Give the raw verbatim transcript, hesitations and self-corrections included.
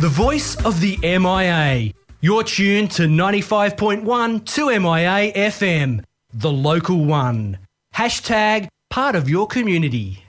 The voice of the M I A. You're tuned to ninety-five point one to M I A F M, the local one. Hashtag part of your community.